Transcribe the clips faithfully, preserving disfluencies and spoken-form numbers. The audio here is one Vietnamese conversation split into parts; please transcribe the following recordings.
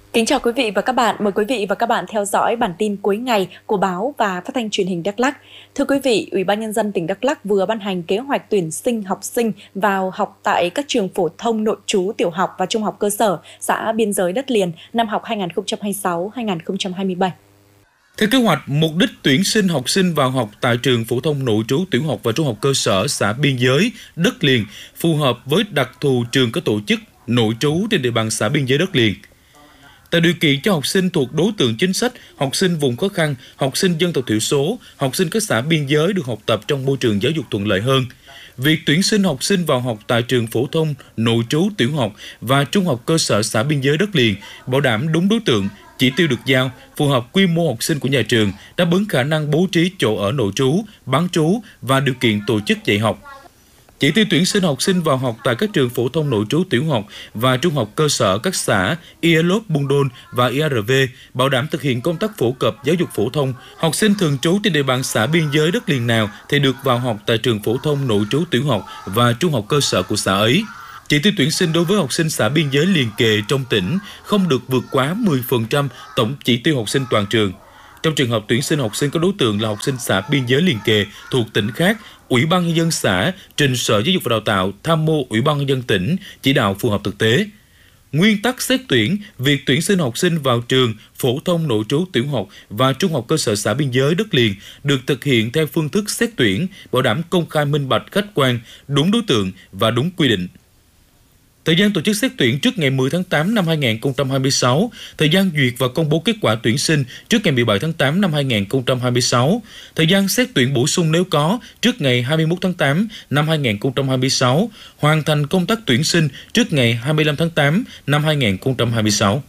Kính chào quý vị và các bạn. Mời quý vị và các bạn theo dõi bản tin cuối ngày của báo và phát thanh truyền hình Đắk Lắk. Thưa quý vị, Ủy ban Nhân dân tỉnh Đắk Lắk vừa ban hành kế hoạch tuyển sinh học sinh vào học tại các trường phổ thông nội trú tiểu học và trung học cơ sở xã biên giới đất liền năm học hai nghìn không trăm hai mươi sáu hai nghìn không trăm hai mươi bảy. Theo kế hoạch, mục đích tuyển sinh học sinh vào học tại trường phổ thông nội trú tiểu học và trung học cơ sở xã biên giới đất liền phù hợp với đặc thù trường có tổ chức nội trú trên địa bàn xã biên giới đất liền. Tạo điều kiện cho học sinh thuộc đối tượng chính sách, học sinh vùng khó khăn, học sinh dân tộc thiểu số, học sinh các xã biên giới được học tập trong môi trường giáo dục thuận lợi hơn. Việc tuyển sinh học sinh vào học tại trường phổ thông nội trú tiểu học và trung học cơ sở xã biên giới đất liền bảo đảm đúng đối tượng, chỉ tiêu được giao, phù hợp quy mô học sinh của nhà trường, đáp ứng khả năng bố trí chỗ ở nội trú, bán trú và điều kiện tổ chức dạy học. Chỉ tiêu tuyển sinh học sinh vào học tại các trường phổ thông nội trú tiểu học và trung học cơ sở các xã Ielop Buôn Đôn và i a rờ vê bảo đảm thực hiện công tác phổ cập giáo dục phổ thông. Học sinh thường trú trên địa bàn xã biên giới đất liền nào thì được vào học tại trường phổ thông nội trú tiểu học và trung học cơ sở của xã ấy. Chỉ tiêu tuyển sinh đối với học sinh xã biên giới liền kề trong tỉnh không được vượt quá mười phần trăm tổng chỉ tiêu học sinh toàn trường. Trong trường hợp tuyển sinh học sinh có đối tượng là học sinh xã biên giới liền kề thuộc tỉnh khác, Ủy ban Nhân dân xã trình Sở Giáo dục và Đào tạo tham mưu Ủy ban Nhân dân tỉnh chỉ đạo phù hợp thực tế. Nguyên tắc xét tuyển, việc tuyển sinh học sinh vào trường phổ thông nội trú tiểu học và trung học cơ sở xã biên giới đất liền được thực hiện theo phương thức xét tuyển, bảo đảm công khai minh bạch khách quan, đúng đối tượng và đúng quy định. Thời gian tổ chức xét tuyển trước ngày mười tháng tám năm hai nghìn không trăm hai mươi sáu, thời gian duyệt và công bố kết quả tuyển sinh trước ngày mười bảy tháng tám năm hai nghìn không trăm hai mươi sáu, thời gian xét tuyển bổ sung nếu có trước ngày hai mươi mốt tháng tám năm hai nghìn không trăm hai mươi sáu, hoàn thành công tác tuyển sinh trước ngày hai mươi lăm tháng tám năm hai nghìn không trăm hai mươi sáu.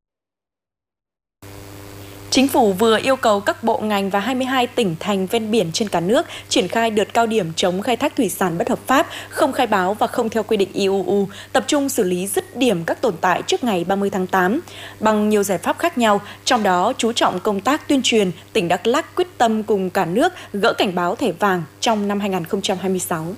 Chính phủ vừa yêu cầu các bộ ngành và hai mươi hai tỉnh thành ven biển trên cả nước triển khai đợt cao điểm chống khai thác thủy sản bất hợp pháp, không khai báo và không theo quy định i u u, tập trung xử lý dứt điểm các tồn tại trước ngày ba mươi tháng tám. Bằng nhiều giải pháp khác nhau, trong đó chú trọng công tác tuyên truyền, tỉnh Đắk Lắk quyết tâm cùng cả nước gỡ cảnh báo thẻ vàng trong năm hai nghìn không trăm hai mươi sáu.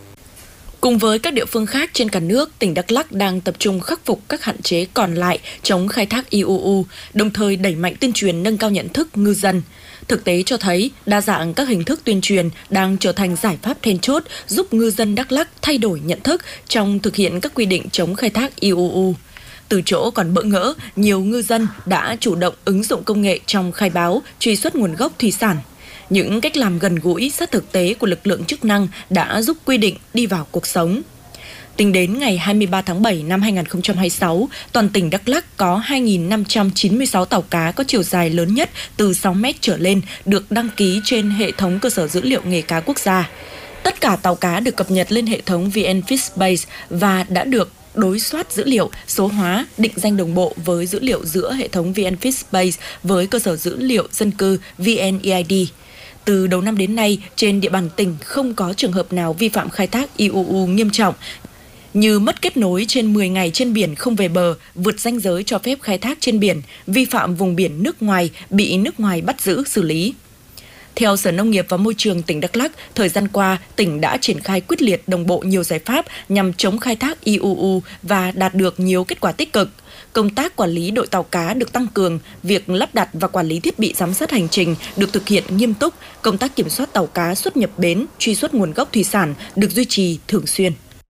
Cùng với các địa phương khác trên cả nước, tỉnh Đắk Lắk đang tập trung khắc phục các hạn chế còn lại chống khai thác i u u, đồng thời đẩy mạnh tuyên truyền nâng cao nhận thức ngư dân. Thực tế cho thấy, đa dạng các hình thức tuyên truyền đang trở thành giải pháp then chốt giúp ngư dân Đắk Lắk thay đổi nhận thức trong thực hiện các quy định chống khai thác i u u. Từ chỗ còn bỡ ngỡ, nhiều ngư dân đã chủ động ứng dụng công nghệ trong khai báo, truy xuất nguồn gốc thủy sản. Những cách làm gần gũi, sát thực tế của lực lượng chức năng đã giúp quy định đi vào cuộc sống. Tính đến ngày hai mươi ba tháng bảy năm hai nghìn không trăm hai mươi sáu, toàn tỉnh Đắk Lắk có hai nghìn năm trăm chín mươi sáu tàu cá có chiều dài lớn nhất từ sáu mét trở lên được đăng ký trên hệ thống cơ sở dữ liệu nghề cá quốc gia. Tất cả tàu cá được cập nhật lên hệ thống vê en Fishbase và đã được đối soát dữ liệu, số hóa, định danh đồng bộ với dữ liệu giữa hệ thống vê en Fishbase với cơ sở dữ liệu dân cư vê en e i đê. Từ đầu năm đến nay, trên địa bàn tỉnh không có trường hợp nào vi phạm khai thác i u u nghiêm trọng như mất kết nối trên mười ngày trên biển không về bờ, vượt ranh giới cho phép khai thác trên biển, vi phạm vùng biển nước ngoài, bị nước ngoài bắt giữ xử lý. Theo Sở Nông nghiệp và Môi trường tỉnh Đắk Lắk, thời gian qua, tỉnh đã triển khai quyết liệt đồng bộ nhiều giải pháp nhằm chống khai thác i u u và đạt được nhiều kết quả tích cực. Công tác quản lý đội tàu cá được tăng cường, việc lắp đặt và quản lý thiết bị giám sát hành trình được thực hiện nghiêm túc, công tác kiểm soát tàu cá xuất nhập bến, truy xuất nguồn gốc thủy sản được duy trì thường xuyên.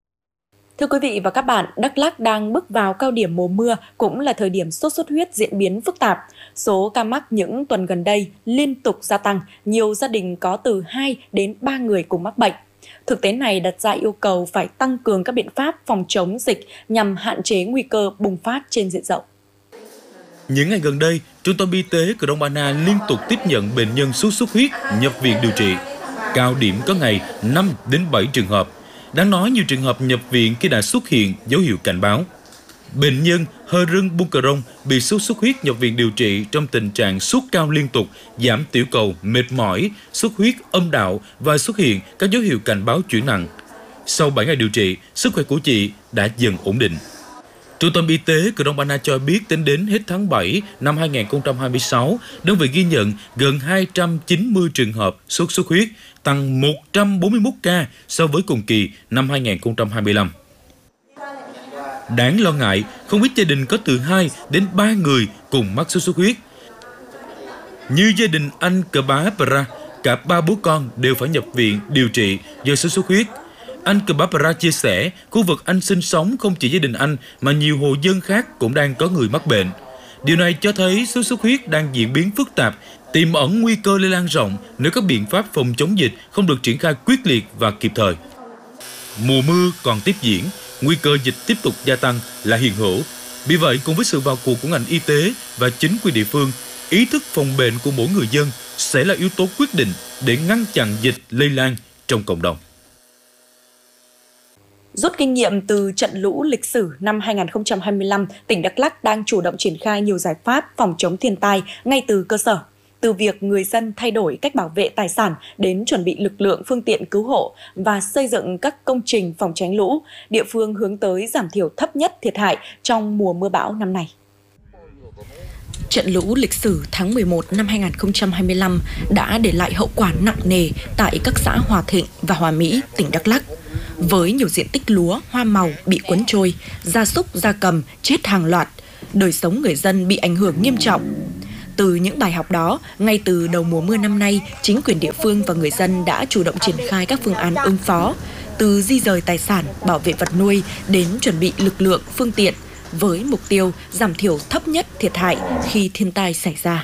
Thưa quý vị và các bạn, Đắk Lắk đang bước vào cao điểm mùa mưa, cũng là thời điểm sốt xuất huyết diễn biến phức tạp. Số ca mắc những tuần gần đây liên tục gia tăng, nhiều gia đình có từ hai đến ba người cùng mắc bệnh. Thực tế này đặt ra yêu cầu phải tăng cường các biện pháp phòng chống dịch nhằm hạn chế nguy cơ bùng phát trên diện rộng. Những ngày gần đây, Trung tâm Y tế Cromana liên tục tiếp nhận bệnh nhân sốt xuất huyết nhập viện điều trị. Cao điểm có ngày năm đến bảy trường hợp. Đáng nói nhiều trường hợp nhập viện khi đã xuất hiện dấu hiệu cảnh báo. Bệnh nhân Hơ Rưng Bung Cờ Rông bị sốt xuất huyết nhập viện điều trị trong tình trạng sốt cao liên tục, giảm tiểu cầu, mệt mỏi, xuất huyết âm đạo và xuất hiện các dấu hiệu cảnh báo chuyển nặng. Sau bảy ngày điều trị, sức khỏe của chị đã dần ổn định. Trung tâm Y tế Cromana cho biết tính đến hết tháng bảy năm hai nghìn không trăm hai mươi sáu, đơn vị ghi nhận gần hai trăm chín mươi trường hợp sốt xuất huyết, tăng một trăm bốn mươi mốt ca so với cùng kỳ năm hai nghìn không trăm hai mươi lăm. Đáng lo ngại, không ít gia đình có từ hai đến ba người cùng mắc sốt xuất huyết. Như gia đình anh Cờ Bá Pra, cả ba bố con đều phải nhập viện điều trị do sốt xuất huyết. Anh Cờ Bá Pra chia sẻ, khu vực anh sinh sống không chỉ gia đình anh mà nhiều hộ dân khác cũng đang có người mắc bệnh. Điều này cho thấy sốt xuất huyết đang diễn biến phức tạp, tiềm ẩn nguy cơ lây lan rộng nếu các biện pháp phòng chống dịch không được triển khai quyết liệt và kịp thời. Mùa mưa còn tiếp diễn, nguy cơ dịch tiếp tục gia tăng là hiện hữu. Vì vậy, cùng với sự vào cuộc của ngành y tế và chính quyền địa phương, ý thức phòng bệnh của mỗi người dân sẽ là yếu tố quyết định để ngăn chặn dịch lây lan trong cộng đồng. Rút kinh nghiệm từ trận lũ lịch sử năm hai nghìn không trăm hai mươi lăm, tỉnh Đắk Lắk đang chủ động triển khai nhiều giải pháp phòng chống thiên tai ngay từ cơ sở. Từ việc người dân thay đổi cách bảo vệ tài sản đến chuẩn bị lực lượng phương tiện cứu hộ và xây dựng các công trình phòng tránh lũ, địa phương hướng tới giảm thiểu thấp nhất thiệt hại trong mùa mưa bão năm nay. Trận lũ lịch sử tháng mười một năm hai nghìn không trăm hai mươi lăm đã để lại hậu quả nặng nề tại các xã Hòa Thịnh và Hòa Mỹ, tỉnh Đắk Lắk. Với nhiều diện tích lúa, hoa màu bị cuốn trôi, gia súc, gia cầm chết hàng loạt, đời sống người dân bị ảnh hưởng nghiêm trọng. Từ những bài học đó, ngay từ đầu mùa mưa năm nay, chính quyền địa phương và người dân đã chủ động triển khai các phương án ứng phó, từ di dời tài sản, bảo vệ vật nuôi đến chuẩn bị lực lượng, phương tiện, với mục tiêu giảm thiểu thấp nhất thiệt hại khi thiên tai xảy ra.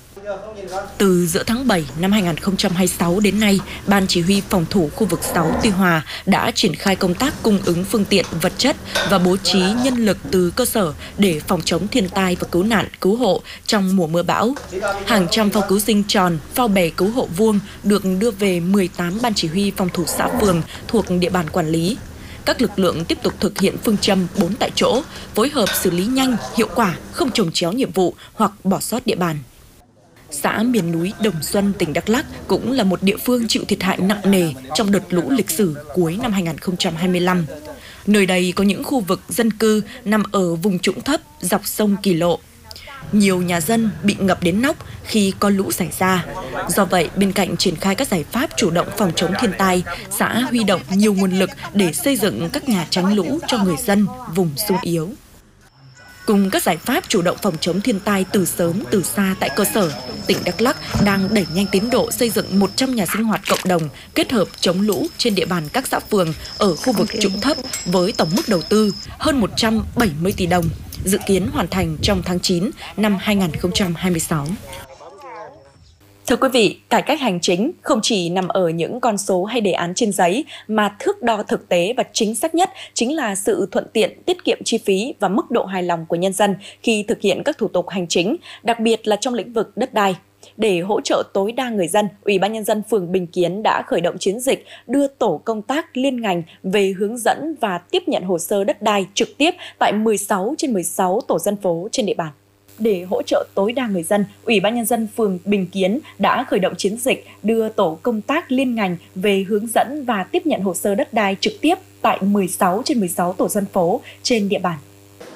Từ giữa tháng bảy năm hai nghìn không trăm hai mươi sáu đến nay, Ban Chỉ huy Phòng thủ khu vực sáu Tuy Hòa đã triển khai công tác cung ứng phương tiện, vật chất và bố trí nhân lực từ cơ sở để phòng chống thiên tai và cứu nạn, cứu hộ trong mùa mưa bão. Hàng trăm phao cứu sinh tròn, phao bè cứu hộ vuông được đưa về mười tám Ban Chỉ huy Phòng thủ xã phường thuộc địa bàn quản lý. Các lực lượng tiếp tục thực hiện phương châm bốn tại chỗ, phối hợp xử lý nhanh, hiệu quả, không chồng chéo nhiệm vụ hoặc bỏ sót địa bàn. Xã miền núi Đồng Xuân, tỉnh Đắk Lắk cũng là một địa phương chịu thiệt hại nặng nề trong đợt lũ lịch sử cuối năm hai nghìn không trăm hai mươi lăm. Nơi đây có những khu vực dân cư nằm ở vùng trũng thấp dọc sông Kỳ Lộ. Nhiều nhà dân bị ngập đến nóc khi có lũ xảy ra. Do vậy, bên cạnh triển khai các giải pháp chủ động phòng chống thiên tai, xã huy động nhiều nguồn lực để xây dựng các nhà tránh lũ cho người dân vùng xung yếu. Cùng các giải pháp chủ động phòng chống thiên tai từ sớm từ xa tại cơ sở, tỉnh Đắk Lắk đang đẩy nhanh tiến độ xây dựng một trăm nhà sinh hoạt cộng đồng kết hợp chống lũ trên địa bàn các xã phường ở khu vực trũng thấp với tổng mức đầu tư hơn một trăm bảy mươi tỷ đồng, dự kiến hoàn thành trong tháng chín năm hai nghìn không trăm hai mươi sáu. Thưa quý vị, cải cách hành chính không chỉ nằm ở những con số hay đề án trên giấy, mà thước đo thực tế và chính xác nhất chính là sự thuận tiện, tiết kiệm chi phí và mức độ hài lòng của nhân dân khi thực hiện các thủ tục hành chính, đặc biệt là trong lĩnh vực đất đai. Để hỗ trợ tối đa người dân, Ủy ban Nhân dân phường Bình Kiến đã khởi động chiến dịch đưa tổ công tác liên ngành về hướng dẫn và tiếp nhận hồ sơ đất đai trực tiếp tại mười sáu trên mười sáu tổ dân phố trên địa bàn. Để hỗ trợ tối đa người dân, Ủy ban Nhân dân phường Bình Kiến đã khởi động chiến dịch đưa tổ công tác liên ngành về hướng dẫn và tiếp nhận hồ sơ đất đai trực tiếp tại mười sáu trên mười sáu tổ dân phố trên địa bàn.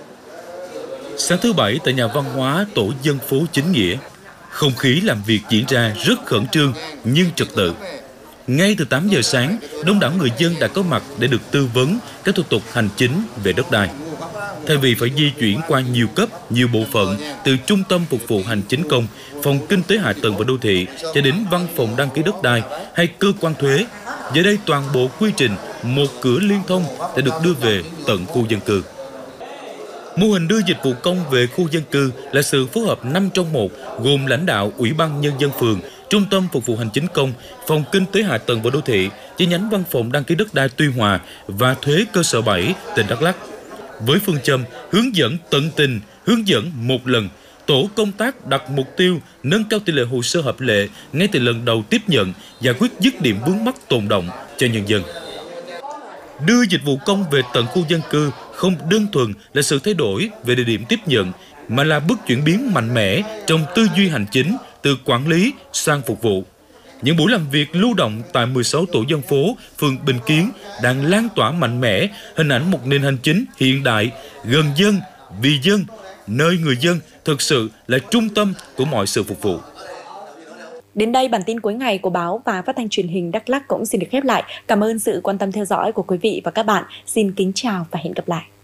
Sáng thứ Bảy tại nhà văn hóa tổ dân phố Chính Nghĩa, không khí làm việc diễn ra rất khẩn trương nhưng trật tự. Ngay từ tám giờ sáng, đông đảo người dân đã có mặt để được tư vấn các thủ tục hành chính về đất đai. Thay vì phải di chuyển qua nhiều cấp, nhiều bộ phận, từ Trung tâm Phục vụ Hành chính công, Phòng Kinh tế Hạ tầng và Đô thị cho đến Văn phòng đăng ký đất đai hay cơ quan thuế, giờ đây toàn bộ quy trình một cửa liên thông đã được đưa về tận khu dân cư. Mô hình đưa dịch vụ công về khu dân cư là sự phối hợp năm trong một, gồm lãnh đạo Ủy ban Nhân dân phường, Trung tâm Phục vụ Hành chính công, Phòng Kinh tế Hạ tầng và Đô thị, chi nhánh Văn phòng đăng ký đất đai Tuy Hòa và Thuế cơ sở bảy, tỉnh Đắk Lắk. Với phương châm hướng dẫn tận tình, hướng dẫn một lần, tổ công tác đặt mục tiêu nâng cao tỷ lệ hồ sơ hợp lệ ngay từ lần đầu tiếp nhận, giải quyết dứt điểm vướng mắc tồn đọng cho nhân dân. Đưa dịch vụ công về tận khu dân cư không đơn thuần là sự thay đổi về địa điểm tiếp nhận, mà là bước chuyển biến mạnh mẽ trong tư duy hành chính từ quản lý sang phục vụ. Những buổi làm việc lưu động tại mười sáu tổ dân phố, phường Bình Kiến đang lan tỏa mạnh mẽ hình ảnh một nền hành chính hiện đại, gần dân, vì dân, nơi người dân thực sự là trung tâm của mọi sự phục vụ. Đến đây, bản tin cuối ngày của báo và phát thanh truyền hình Đắk Lắk cũng xin được khép lại. Cảm ơn sự quan tâm theo dõi của quý vị và các bạn. Xin kính chào và hẹn gặp lại.